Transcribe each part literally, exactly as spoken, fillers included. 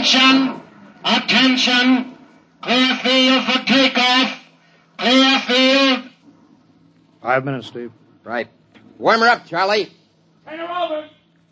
Attention! Attention! Clear field for takeoff! Clear field! Five minutes, Steve. Right. Warm her up, Charlie. Turn her over!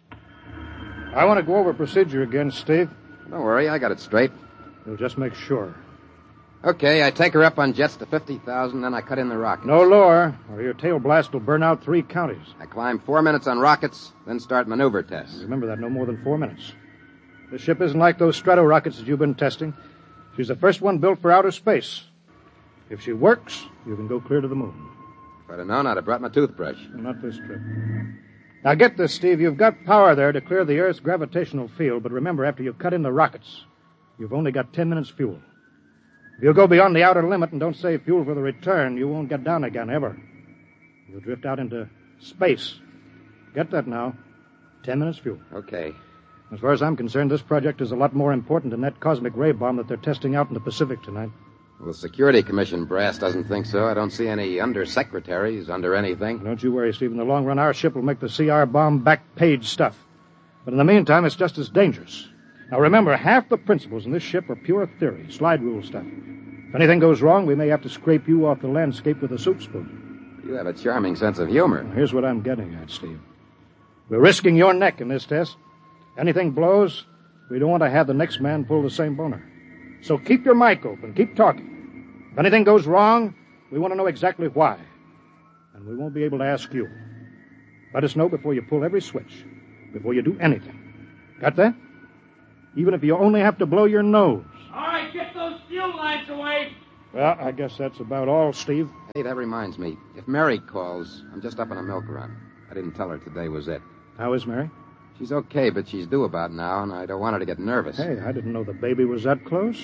I want to go over procedure again, Steve. Don't worry, I got it straight. We'll just make sure. Okay, I take her up on jets to fifty thousand, then I cut in the rockets. No lower, or your tail blast will burn out three counties. I climb four minutes on rockets, then start maneuver tests. Remember that, no more than four minutes. This ship isn't like those Strato rockets that you've been testing. She's the first one built for outer space. If she works, you can go clear to the moon. If I'd have known, I'd have brought my toothbrush. Not this trip. Now get this, Steve. You've got power there to clear the Earth's gravitational field, but remember, after you've cut in the rockets, you've only got ten minutes fuel. If you go beyond the outer limit and don't save fuel for the return, you won't get down again, ever. You'll drift out into space. Get that now. Ten minutes fuel. Okay. As far as I'm concerned, this project is a lot more important than that cosmic ray bomb that they're testing out in the Pacific tonight. Well, the Security Commission brass doesn't think so. I don't see any undersecretaries under anything. Don't you worry, Steve. In the long run, our ship will make the C R bomb back page stuff. But in the meantime, it's just as dangerous. Now remember, half the principles in this ship are pure theory, slide rule stuff. If anything goes wrong, we may have to scrape you off the landscape with a soup spoon. You have a charming sense of humor. Now, here's what I'm getting at, Steve. We're risking your neck in this test. Anything blows, we don't want to have the next man pull the same boner. So keep your mic open, keep talking. If anything goes wrong, we want to know exactly why. And we won't be able to ask you. Let us know before you pull every switch, before you do anything. Got that? Even if you only have to blow your nose. All right, get those fuel lines away. Well, I guess that's about all, Steve. Hey, that reminds me. If Mary calls, I'm just up on a milk run. I didn't tell her today was it. How is Mary? She's okay, but she's due about now, and I don't want her to get nervous. Hey, I didn't know the baby was that close.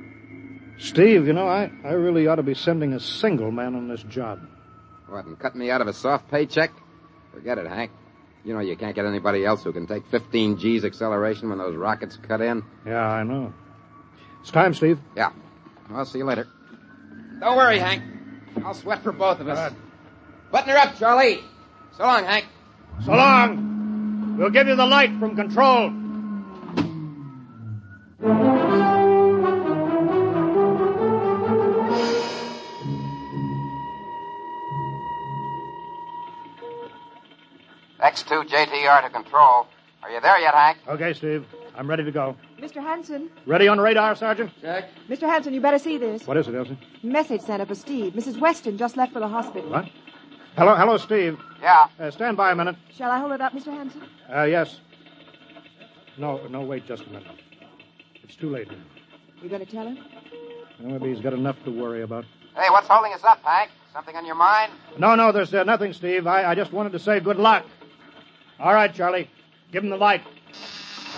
Steve, you know, I, I really ought to be sending a single man on this job. What, and cut me out of a soft paycheck? Forget it, Hank. You know you can't get anybody else who can take fifteen G's acceleration when those rockets cut in. Yeah, I know. It's time, Steve. Yeah. I'll see you later. Don't worry, Hank. I'll sweat for both of us. Right. Button her up, Charlie. So long, Hank. So long. We'll give you the light from control. X two J T R to control. Are you there yet, Hank? Okay, Steve. I'm ready to go. Mister Hanson. Ready on radar, Sergeant? Check. Mister Hanson, you better see this. What is it, Elsie? Message sent up for Steve. Missus Weston just left for the hospital. What? Hello, hello, Steve. Yeah. Uh, stand by a minute. Shall I hold it up, Mister Hanson? Uh, yes. No, no, wait just a minute. It's too late now. You going to tell him? Well, maybe he's got enough to worry about. Hey, what's holding us up, Hank? Something on your mind? No, no, there's uh, nothing, Steve. I, I just wanted to say good luck. All right, Charlie. Give him the light.